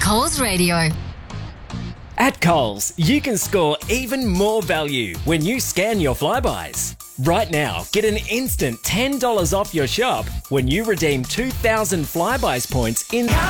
Coles Radio. At Coles, you can score even more value when you scan your Flybuys. Right now, get an instant $10 off your shop when you redeem 2,000 Flybuys points in